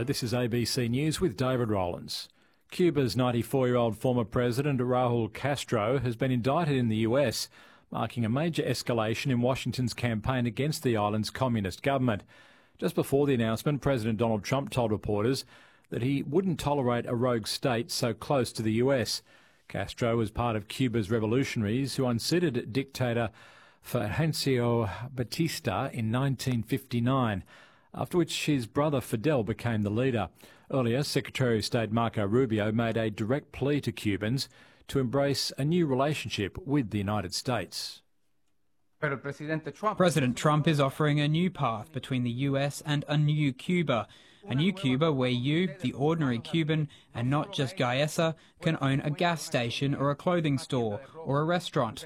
Hello, this is ABC News with David Rowlands. Cuba's 94-year-old former president Raul Castro has been indicted in the US, marking a major escalation in Washington's campaign against the island's communist government. Just before the announcement, President Donald Trump told reporters that he wouldn't tolerate a rogue state so close to the US. Castro was part of Cuba's revolutionaries who unseated dictator Fulgencio Batista in 1959, after which his brother Fidel became the leader. Earlier, Secretary of State Marco Rubio made a direct plea to Cubans to embrace a new relationship with the United States. President Trump is offering a new path between the US and a new Cuba where you, the ordinary Cuban, and not just Gaesa, can own a gas station or a clothing store or a restaurant.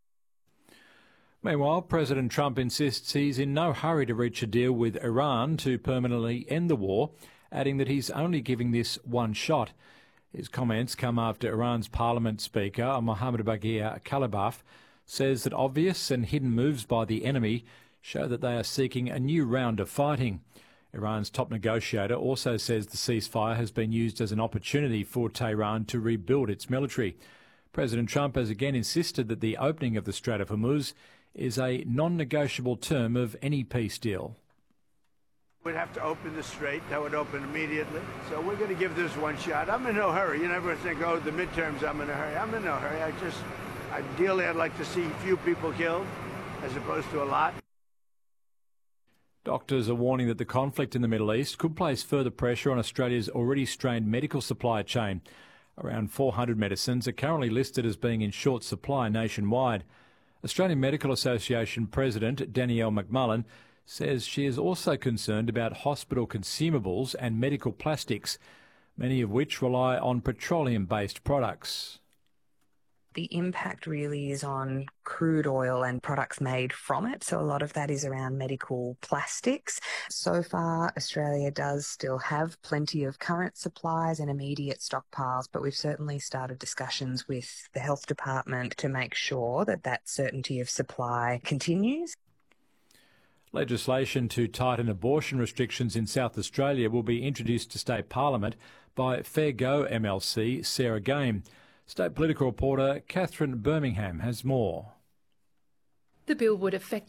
Meanwhile, President Trump insists he's in no hurry to reach a deal with Iran to permanently end the war, adding that he's only giving this one shot. His comments come after Iran's parliament speaker, Mohammad Bagher Khalibaf, says that obvious and hidden moves by the enemy show that they are seeking a new round of fighting. Iran's top negotiator also says the ceasefire has been used as an opportunity for Tehran to rebuild its military. President Trump has again insisted that the opening of the Strait of Hormuz is a non-negotiable term of any peace deal. We'd have to open the strait. That would open immediately. So we're going to give this one shot. I'm in no hurry. You never think, oh, the midterms, I'm in a hurry. I'm in no hurry. Ideally, I'd like to see few people killed as opposed to a lot. Doctors are warning that the conflict in the Middle East could place further pressure on Australia's already strained medical supply chain. Around 400 medicines are currently listed as being in short supply nationwide. Australian Medical Association President Danielle McMullen says she is also concerned about hospital consumables and medical plastics, many of which rely on petroleum-based products. The impact really is on crude oil and products made from it. So a lot of that is around medical plastics. So far, Australia does still have plenty of current supplies and immediate stockpiles, but we've certainly started discussions with the Health Department to make sure that that certainty of supply continues. Legislation to tighten abortion restrictions in South Australia will be introduced to State Parliament by Fair Go MLC Sarah Game. State political reporter Catherine Birmingham has more. The bill would effectively